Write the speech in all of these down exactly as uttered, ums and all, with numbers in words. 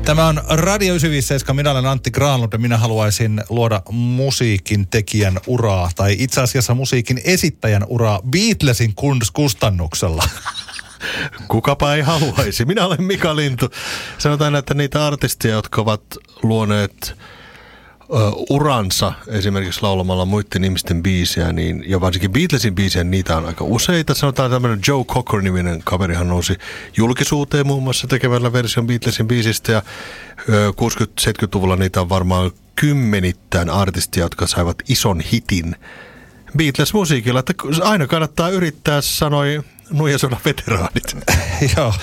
Tämä on Radio yhdeksänsataaviisikymmentäseitsemän. Minä olen Antti Granlund ja minä haluaisin luoda musiikin tekijän uraa, tai itse asiassa musiikin esittäjän uraa Beatlesin kustannuksella. Kukapa ei haluaisi. Minä olen Mika Lintu. Sanotaan, että niitä artisteja, jotka ovat luoneet Uh, uransa esimerkiksi laulamalla muiden ihmisten biisejä, niin, ja varsinkin Beatlesin biisejä, niitä on aika useita. Sanotaan tämmöinen Joe Cocker-niminen kaverihan nousi julkisuuteen muun muassa tekemällä version Beatlesin biisistä, ja uh, kuusikymmentä-seitsemänkymmentäluvulla niitä on varmaan kymmenittäin artistia, jotka saivat ison hitin Beatles-musiikilla, että aina kannattaa yrittää, sanoi Nuijasodan veteraanit. Joo.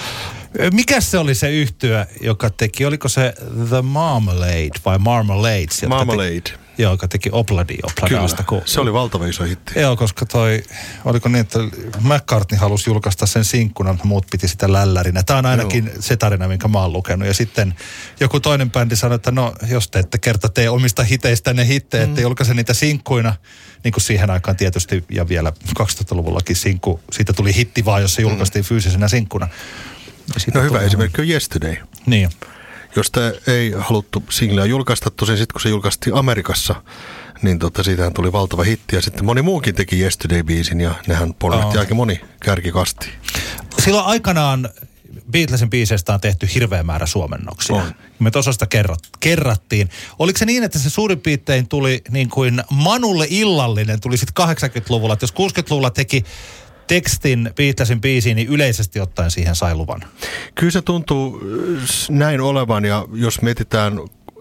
Mikäs se oli se yhtye, joka teki, oliko se The Marmalade vai Marmalades? Marmalade. Teki, joo, joka teki Obladi Obladasta. Kyllä, se oli valtava iso hitti. Joo, koska toi, oliko niin, että McCartney halusi julkaista sen sinkkuna, mutta muut piti sitä lällärinä. Tämä on ainakin joo. se tarina, minkä mä oon lukenut. Ja sitten joku toinen bändi sanoi, että no, jos te ette kerta tee omista hiteistä ne hittejä, mm. ette julkaise niitä sinkkuina, niin kuin siihen aikaan tietysti, ja vielä kaksituhattaluvullakin sinkku, siitä tuli hitti vaan, jos se julkaistiin mm. fyysisenä sinkkuna. No hyvä esimerkki on Yesterday. Niin. Josta ei haluttu singleä julkaista, tosin sitten kun se julkaistiin Amerikassa, niin tota, siitähän tuli valtava hitti. Ja sitten moni muukin teki Yesterday-biisin ja nehän pornoitti aika moni kärkikasti. Silloin aikanaan Beatlesin biiseistä on tehty hirveä määrä suomennoksia. On. Me tuossa sitä kerrot, kerrattiin. Oliko se niin, että se suurin piirtein tuli niin kuin Manulle illallinen, tuli sitten kahdeksankymmentäluvulla, että jos kuusikymmentäluvulla teki tekstin Beatlesin biisiin, niin yleisesti ottaen siihen sai luvan. Kyllä se tuntuu näin olevan, ja jos mietitään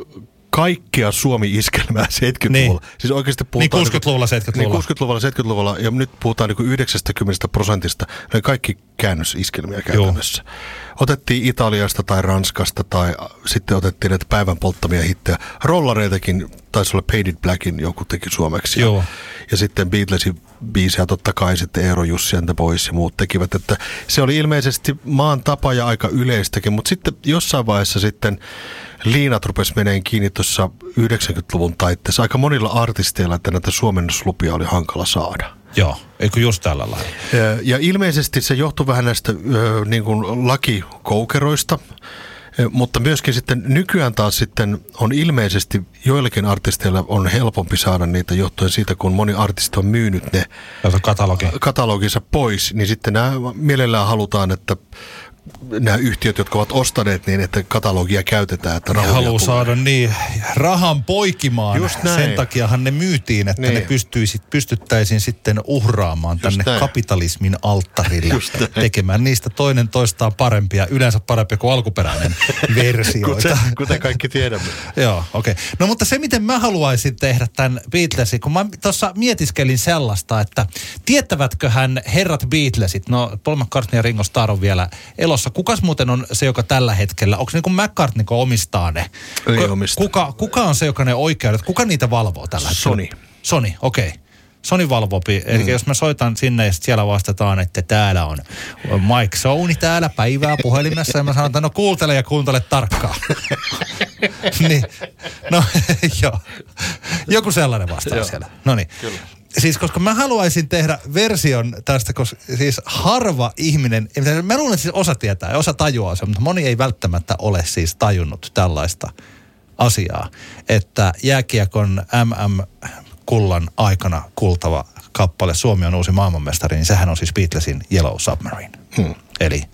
kaikkea Suomi-iskelmää seitsemänkymmentäluvulla. Niin. Siis oikeasti puhutaan... Niin kuusikymmentäluvulla, seitsemänkymmentäluvulla. Niin kuusikymmentäluvulla, seitsemänkymmentäluvulla, ja nyt puhutaan niin kuin yhdeksänkymmentä prosentista. Ne kaikki käännösiskelmiä käytännössä. Joo. Otettiin Italiasta tai Ranskasta, tai sitten otettiin näitä päivän polttamia hittejä. Rollareitakin, taisi olla Painted Blackin joku teki suomeksi. Joo. Ja, ja sitten Beatlesin biisejä totta kai sitten Eero, Jussi and the Boys ja muut tekivät. Että se oli ilmeisesti maan tapa ja aika yleistäkin, mutta sitten jossain vaiheessa sitten liinat rupesi meneen kiinni tuossa yhdeksänkymmentäluvun taitteessa. Aika monilla artisteilla, että näitä suomennoslupia oli hankala saada. Joo, eikö just tällä lailla? Ja, ja ilmeisesti se johtui vähän näistä ö, niin kuin lakikoukeroista, mutta myöskin sitten nykyään taas sitten on ilmeisesti joillakin artisteilla on helpompi saada niitä johtuen siitä, kun moni artisti on myynyt ne katalogi. kataloginsa pois, niin sitten nämä mielellään halutaan, että nämä yhtiöt, jotka ovat ostaneet niin, että katalogia käytetään, että rahoja haluaa saada niin rahan poikimaan. Sen takiahan ne myytiin, että niin. ne pystyisi, pystyttäisiin sitten uhraamaan just tänne näin. Kapitalismin alttarille. Tekemään niistä toinen toistaan parempia, yleensä parempia kuin alkuperäinen versioita. Kuten, kuten kaikki tiedämme. Joo, okei. Okay. No mutta se, miten mä haluaisin tehdä tämän Beatlesin, kun mä tuossa mietiskelin sellaista, että tiettävätköhän herrat Beatlesit, no Paul McCartney ja Ringo Starr on vielä elossa. Kukas muuten on se, joka tällä hetkellä, onko se niin kuin McCartney, kun omistaa ne? Ei omista. Kuka, kuka on se, joka ne oikeudet, kuka niitä valvoo tällä hetkellä? Sony. Sony, okei. Okay. Sony valvopi. Mm. Eli jos mä soitan sinne ja siellä vastataan, että täällä on Mike Sony täällä päivää puhelimessa ja mä sanon, että no kuuntele ja kuuntele tarkkaan. Niin, no joo. Joku sellainen vastaa siellä. No niin. Kyllä. Siis koska mä haluaisin tehdä version tästä, koska siis harva ihminen, mä luulen, että siis osa tietää ja osa tajuaa sen, mutta moni ei välttämättä ole siis tajunnut tällaista asiaa, että jääkiekon M M-kullan aikana kultava kappale Suomi on uusi maailmanmestari, niin sehän on siis Beatlesin Yellow Submarine. Hmm. Eli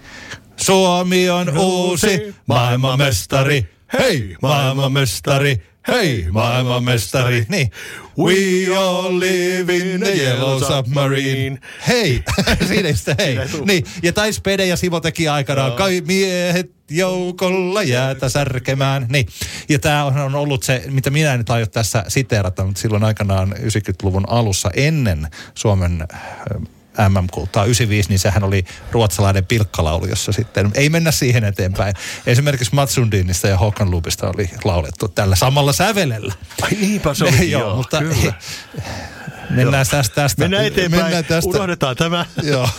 Suomi on uusi maailmanmestari, hei maailmanmestari. Hei, maailmanmestari. Niin. We all live in the yellow submarine. Hei, siinä sitä hei. Niin. Ja tai Spede ja Simo teki aikanaan. Kai miehet joukolla jäätä särkemään. Niin. Ja tämä on ollut se, mitä minä nyt aion tässä siteerata, mutta silloin aikanaan yhdeksänkymmentäluvun alussa ennen Suomen M M-kultaa yhdeksänkymmentäviisi, niin sehän oli ruotsalainen pilkkalaulu, jossa sitten ei mennä siihen eteenpäin. Esimerkiksi Mats Sundinista ja Håkan Lubista oli laulettu tällä samalla sävelellä. Ai niinpä se oli, joo, mutta he, mennään tästä, tästä. Mennään eteenpäin, mennään tästä. Unohdetaan tämä. Joo.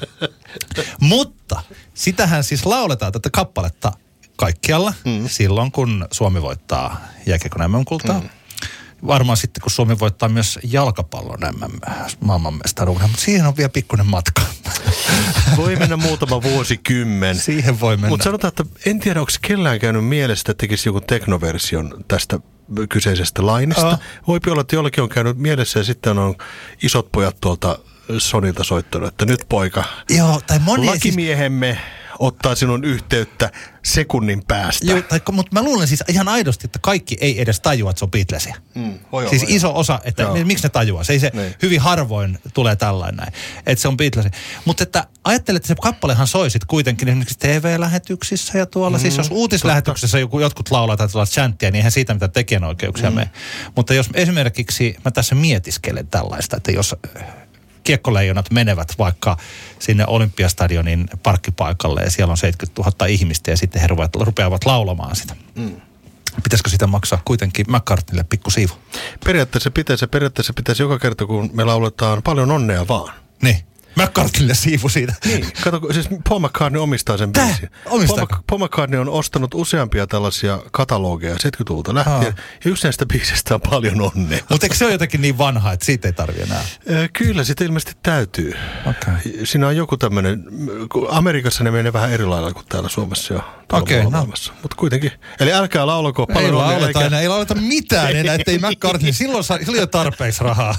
Mutta sitähän siis lauletaan tätä kappaletta kaikkialla mm. silloin, kun Suomi voittaa jääkiekon M M-kultaa. Mm. varmaan sitten, kun Suomi voittaa myös jalkapallon maailmanmestaruuden, mutta siihen on vielä pikkuinen matka. Voi mennä muutama vuosikymmen. Siihen voi mennä. Mutta sanotaan, että en tiedä, onko kellään käynyt mielestä, että tekisi joku teknoversion tästä kyseisestä lainista. Oh. Voipi olla, että jollakin on käynyt mielessä ja sitten on isot pojat tuolta Sonilta soittanut, että nyt poika, Joo, tai moni lakimiehemme siis ottaa sinun yhteyttä sekunnin päästä. Joo, tai, mutta mä luulen siis ihan aidosti, että kaikki ei edes tajua, että se on Beatlesia. Mm, voi siis olla, iso joo. osa, että Joo. miksi ne tajuaa. Se ei se niin. Hyvin harvoin tulee tällainen näin, että se on Beatlesia. Mutta että ajattelet, että se kappalehan soi sit kuitenkin esimerkiksi T V-lähetyksissä ja tuolla. Mm, siis jos uutislähetyksessä joku, jotkut laulaa tai tuolla chanttia, niin eihän siitä mitään tekijänoikeuksia mm. mene. Mutta jos esimerkiksi mä tässä mietiskelen tällaista, että jos kiekkoleijonat menevät vaikka sinne Olympiastadionin parkkipaikalle ja siellä on seitsemänkymmentätuhatta ihmistä ja sitten he rupeavat laulamaan sitä. Mm. Pitäisikö sitä maksaa kuitenkin McCartneylle pikku siivu? Periaatteessa pitäisi, periaatteessa pitäisi joka kerta, kun me lauletaan paljon onnea vaan. Niin. McCartneylle siivu siitä. Niin, kato, siis Paul McCartney omistaa sen biisin. Paul, Paul McCartney on ostanut useampia tällaisia katalogeja seitsemänkymmentäluvulta lähtien, Aa. ja yksi näistä biisistä on paljon onnea. Mutta eikö se ole jotenkin niin vanha, että siitä ei tarvitse enää? Kyllä, sitä ilmeisesti täytyy. Okay. Siinä on joku tämmöinen, Amerikassa ne menee vähän eri lailla kuin täällä Suomessa jo. Okei, okay, no. Mutta kuitenkin. Eli älkää laulako paljon ei onnea. Lauleta eikä... Ei lauleta mitään enää, ettei McCartney. Silloin oli jo tarpeeksi rahaa.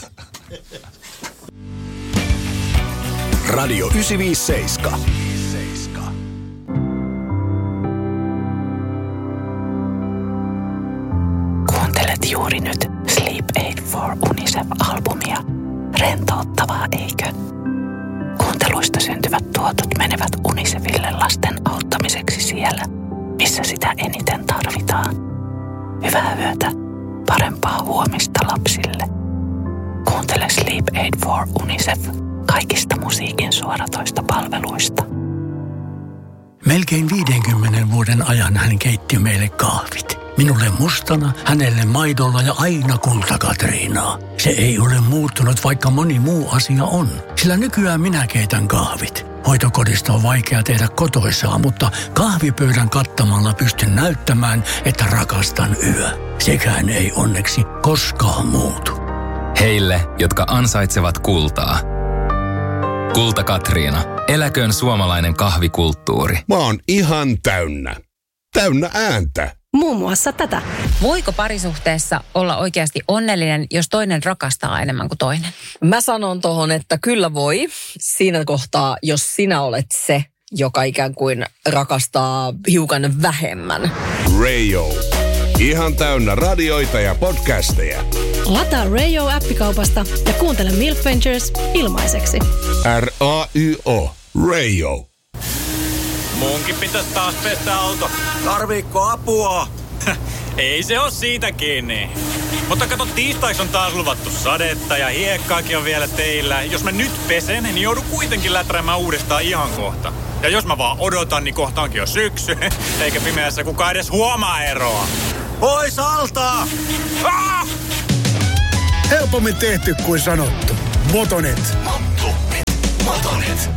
Radio yhdeksänsataaviisikymmentäseitsemän. Kuuntelet juuri nyt Sleep Aid for UNICEF-albumia. Rentouttavaa, eikö? Kuunteluista syntyvät tuotot menevät UNICEFille lasten auttamiseksi siellä, missä sitä eniten tarvitaan. Hyvää yötä, parempaa huomista lapsille. Kuuntele Sleep Aid for UNICEF kaikista musiikin suoratoista palveluista. Melkein viidenkymmenen vuoden ajan hän keitti meille kahvit. Minulle mustana, hänelle maidolla ja aina kulta-Katriinaa. Se ei ole muuttunut, vaikka moni muu asia on. Sillä nykyään minä keitän kahvit. Hoitokodista on vaikea tehdä kotoisaa, mutta kahvipöydän kattamalla pystyn näyttämään, että rakastan yö. Sekään ei onneksi koskaan muutu. Heille, jotka ansaitsevat kultaa. Kulta Katriina. Eläköön suomalainen kahvikulttuuri. Mä oon ihan täynnä. Täynnä ääntä. Muun muassa tätä. Voiko parisuhteessa olla oikeasti onnellinen, jos toinen rakastaa enemmän kuin toinen? Mä sanon tohon, että kyllä voi. Siinä kohtaa, jos sinä olet se, joka ikään kuin rakastaa hiukan vähemmän. Radio. Ihan täynnä radioita ja podcasteja. Lataa Radio-appikaupasta ja kuuntele Milk Ventures ilmaiseksi. R A Y O. Radio. Munkin pitäisi taas pestä auto. Tarviikko apua? Ei se oo siitä kiinni. Mutta kato, tiistaiksi on taas luvattu sadetta ja hiekkaakin on vielä teillä. Jos mä nyt pesen, niin joudun kuitenkin läträämään uudestaan ihan kohta. Ja jos mä vaan odotan, niin kohta onkin jo syksy. Eikä pimeässä kukaan edes huomaa eroa. Pois alta! Ah! Helpommin tehty kuin sanottu. Motonet. Motonet. Motonet.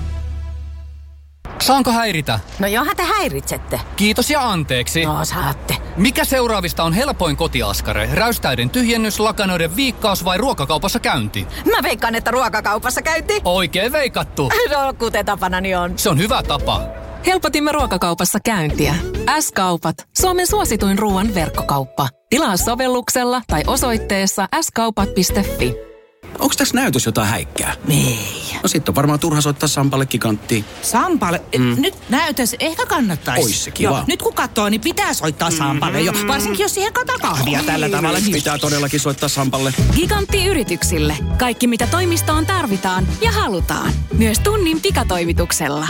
Saanko häiritä? No johan te häiritsette. Kiitos ja anteeksi. No saatte. Mikä seuraavista on helpoin kotiaskare? Räystäiden tyhjennys, lakanoiden viikkaus vai ruokakaupassa käynti? Mä veikkaan, että ruokakaupassa käynti. Oikein veikattu. No kuten tapanani on. Se on hyvä tapa. Helpotimme ruokakaupassa käyntiä. S-kaupat. Suomen suosituin ruoan verkkokauppa. Tilaa sovelluksella tai osoitteessa s kaupat piste fi. Onko tässä näytös jotain häikkää? Ei. No sit on varmaan turha soittaa Sampalle giganttiin. Sampalle? Mm. Nyt näytös ehkä kannattaisi. Ois se kiva. Joo, nyt kun katsoo, niin pitää soittaa Sampalle jo. Varsinkin jos siihen kataa kahvia oh, tällä tavalla. Pitää todellakin soittaa Sampalle. Gigantti yrityksille. Kaikki mitä toimistoon tarvitaan ja halutaan. Myös tunnin pikatoimituksella.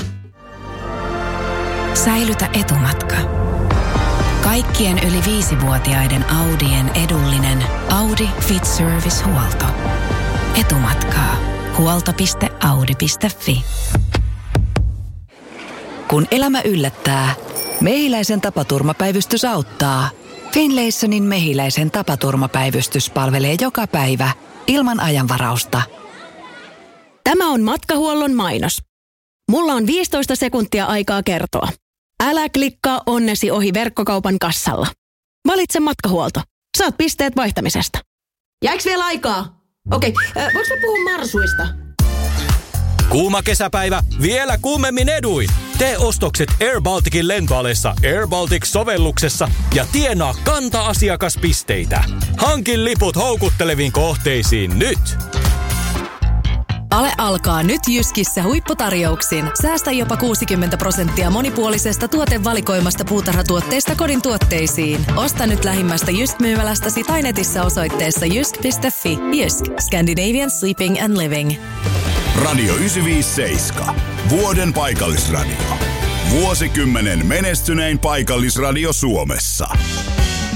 Säilytä etumatka. Kaikkien yli viisivuotiaiden Audien edullinen Audi Fit Service-huolto. Etumatkaa. huolto piste audi piste fi. Kun elämä yllättää, Mehiläisen tapaturmapäivystys auttaa. Finlaysonin Mehiläisen tapaturmapäivystys palvelee joka päivä ilman ajanvarausta. Tämä on matkahuollon mainos. Mulla on viisitoista sekuntia aikaa kertoa. Älä klikkaa onnesi ohi verkkokaupan kassalla. Valitse matkahuolto. Saat pisteet vaihtamisesta. Jääks vielä aikaa? Okei, äh, voinko mä puhua marsuista? Kuuma kesäpäivä, vielä kuumemmin eduin. Tee ostokset Air Balticin lentoalessa Air Baltic-sovelluksessa ja tienaa kanta-asiakaspisteitä. Hankin liput houkutteleviin kohteisiin nyt. Ale alkaa nyt Jyskissä huipputarjouksin. Säästä jopa kuusikymmentä prosenttia monipuolisesta tuotevalikoimasta puutarhatuotteista kodin tuotteisiin. Osta nyt lähimmästä Jysk-myymälästäsi tai netissä osoitteessa jysk piste fi. Jysk, Scandinavian Sleeping and Living. Radio yhdeksänsataaviisikymmentäseitsemän. Vuoden paikallisradio. Vuosikymmenen menestynein paikallisradio Suomessa.